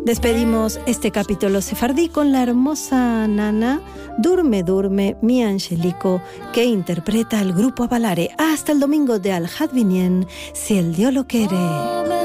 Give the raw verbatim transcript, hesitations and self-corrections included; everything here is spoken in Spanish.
Despedimos este capítulo sefardí con la hermosa nana Durme Durme Mi Angelico, que interpreta el grupo Avalare. Hasta el domingo de Al Hadvinien, si el Dios lo quiere.